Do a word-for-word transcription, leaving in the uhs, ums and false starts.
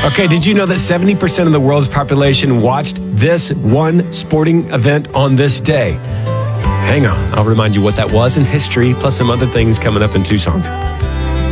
Okay, did you know that seventy percent of the world's population watched this one sporting event on this day? Hang on, I'll remind you what that was in history, plus some other things coming up in two songs.